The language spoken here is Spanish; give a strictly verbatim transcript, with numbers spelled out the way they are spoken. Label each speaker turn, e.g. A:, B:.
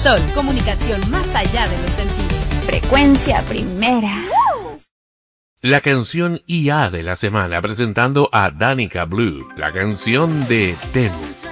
A: Sol, comunicación más allá de los sentidos.
B: Frecuencia primera.
C: La canción I A de la semana, presentando a Danica Blue, la canción de Ten.